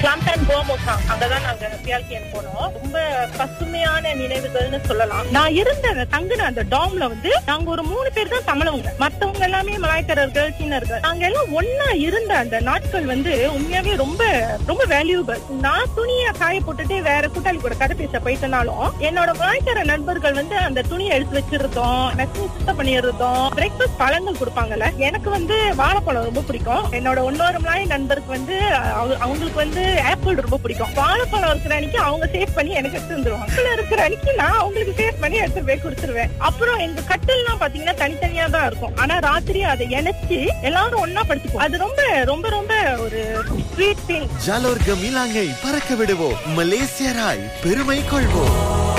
கிளாம்டன் கோமோசா அங்கதான் நாங்க பியால்கியன் போனோம். ரொம்ப பசுமையான நினைவுகள்னு சொல்லலாம். நான் இருந்த தங்குன அந்த டாம்ல வந்து நாங்க ஒரு 3 பேர் தான் தமிழவங்க, மத்தவங்க எல்லாமே மலாய்க்காரர்கள், சீனர்கள். நாங்க எல்லாம் ஒன்னா இருந்த அந்த நாட்கள் வந்து உண்மையாவே ரொம்ப ரொம்ப வேல்யூபிள். நான் துணியை காய போட்டுட்டு வேற கூட்டாளி கூட கதை பேச போயிட்டனாலும் என்னோட மலாய்க்கார நண்பர்கள் வந்து அந்த துணியை எடுத்து வச்சிருந்தோம், மெஷின் சுத்தம் பண்ணிருந்தோம். பிரேக்ஃபாஸ்ட் பழங்கள் கொடுப்பாங்கல்ல, எனக்கு வந்து வாழைப்பழம் ரொம்ப பிடிக்கும். என்னோட இன்னொரு மலாய் நண்பருக்கு வந்து அவங்களுக்கு வந்து ஆப்பிள் ரொம்ப பிடிக்கும். வாழைப்பழம் இருக்கிற அன்னைக்கு அவங்க சேவ் பண்ணி எனக்கு எடுத்து வந்துருவாங்க. ஆப்பிள் இருக்கிற அன்னைக்கு நான் அவங்களுக்கு சேவ் பண்ணி எடுத்து போய் கொடுத்துருவேன். அப்புறம் எங்க கட்டில்லாம் பாத்தீங்கன்னா தனித்தனியா தான் இருக்கும். ஆனா ராத்திரி அதை இணைச்சு எல்லாரும் ஒன்னா படுத்துக்குவோம். அது ரொம்ப ரொம்ப ரொம்ப ஒரு ஸ்வீட் திங். ஜாலோர் கமிலாங்கை பறக்க விடுவோம், மலேசியராய் பெருமை கொள்வோம்.